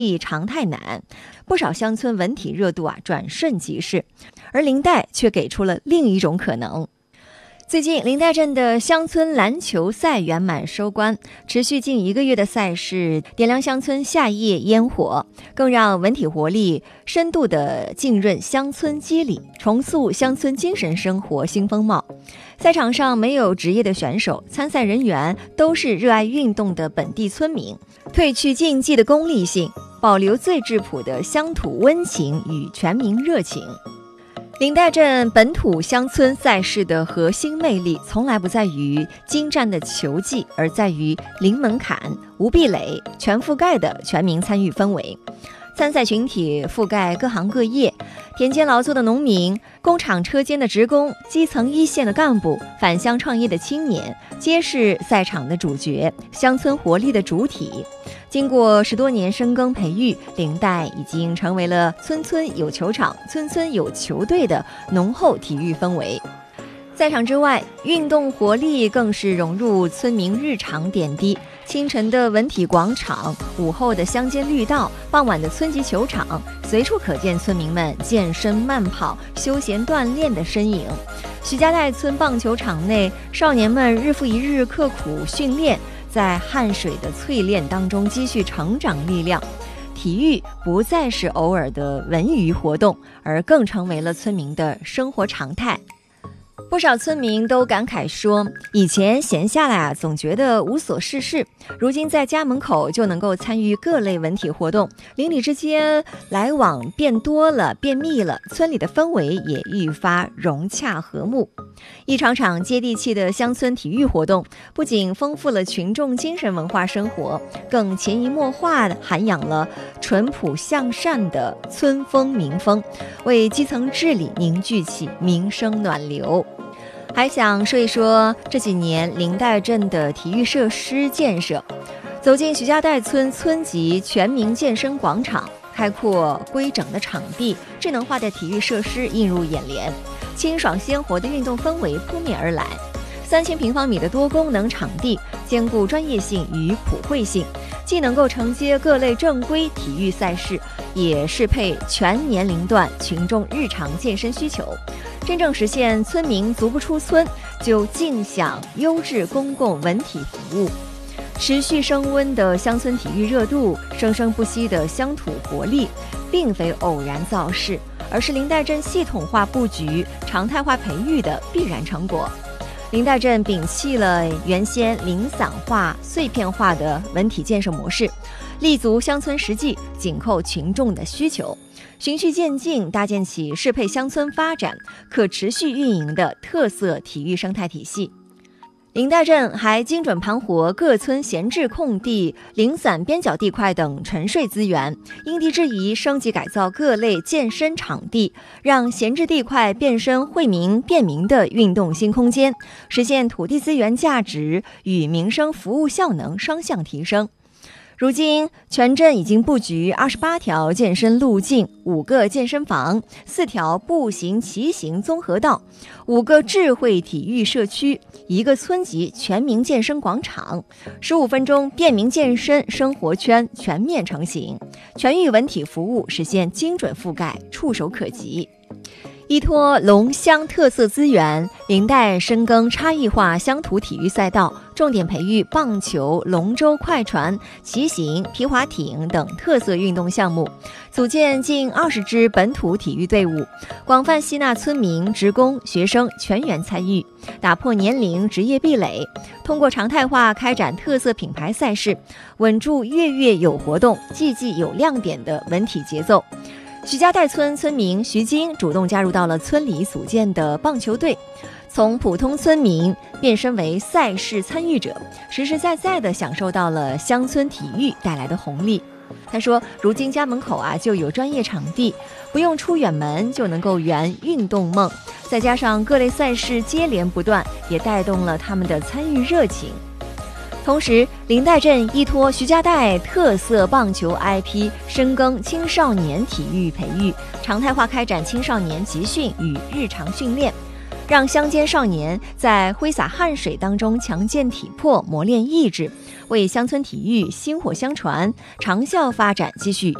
常态难，不少乡村文体热度转瞬即逝，而林黛却给出了另一种可能。最近林黛镇的乡村篮球赛圆满收官，持续近1个月的赛事点亮乡村夏夜烟火，更让文体活力深度的浸润乡村肌理，重塑乡村精神生活新风貌。赛场上没有职业的选手，参赛人员都是热爱运动的本地村民，褪去竞技的功利性，保留最质朴的乡土温情与全民热情。林黛镇本土乡村赛事的核心魅力从来不在于精湛的球技，而在于零门槛、无壁垒、全覆盖的全民参与氛围。参赛群体覆盖各行各业，田间劳作的农民、工厂车间的职工、基层一线的干部、返乡创业的青年，皆是赛场的主角，乡村活力的主体。经过10多年深耕培育，林黛已经成为了村村有球场、村村有球队的浓厚体育氛围。赛场之外，运动活力更是融入村民日常点滴。清晨的文体广场，午后的乡间绿道，傍晚的村级球场，随处可见村民们健身慢跑、休闲锻炼的身影。徐家岱村棒球场内，少年们日复一日刻苦训练，在汗水的淬炼当中积蓄成长力量。体育不再是偶尔的文娱活动，而更成为了村民的生活常态。不少村民都感慨说，以前闲下来总觉得无所事事，如今在家门口就能够参与各类文体活动，邻里之间来往变多了、变密了，村里的氛围也愈发融洽和睦。一场场接地气的乡村体育活动，不仅丰富了群众精神文化生活，更潜移默化地涵养了淳朴向善的村风民风，为基层治理凝聚起民生暖流。还想说一说这几年林黛镇的体育设施建设。走进徐家岱村村级全民健身广场，开阔规整的场地，智能化的体育设施映入眼帘，清爽鲜活的运动氛围扑面而来。3000平方米的多功能场地，兼顾专业性与普惠性，既能够承接各类正规体育赛事，也适配全年龄段群众日常健身需求，真正实现村民足不出村就尽享优质公共文体服务。持续升温的乡村体育热度，生生不息的乡土活力，并非偶然造势，而是林黛镇系统化布局、常态化培育的必然成果。林黛镇摒弃了原先零散化、碎片化的文体建设模式，立足乡村实际，紧扣群众的需求，循序渐进搭建起适配乡村发展、可持续运营的特色体育生态体系。林黛镇还精准盘活各村闲置空地、零散边角地块等沉睡资源，因地制宜升级改造各类健身场地，让闲置地块变身惠民便民的运动新空间，实现土地资源价值与民生服务效能双向提升。如今，全镇已经布局28条健身路径、5个健身房、4条步行骑行综合道、5个智慧体育社区、1个村级全民健身广场，15分钟便民健身生活圈全面成型，全域文体服务实现精准覆盖，触手可及。依托龙乡特色资源，林黛深耕差异化乡土体育赛道，重点培育棒球、龙舟、快船、骑行、皮划艇等特色运动项目，组建近20支本土体育队伍，广泛吸纳村民、职工、学生全员参与，打破年龄职业壁垒，通过常态化开展特色品牌赛事，稳住月月有活动、季季有亮点的文体节奏。徐家岱村村民徐金主动加入到了村里组建的棒球队，从普通村民变身为赛事参与者，实实在在地享受到了乡村体育带来的红利。他说，如今家门口就有专业场地，不用出远门就能够圆运动梦，再加上各类赛事接连不断，也带动了他们的参与热情。同时，林黛镇依托徐家岱特色棒球 IP， 深耕青少年体育培育，常态化开展青少年集训与日常训练， 让乡间少年在挥洒汗水当中强健体魄、磨练意志，为乡村体育薪火相传、长效发展继续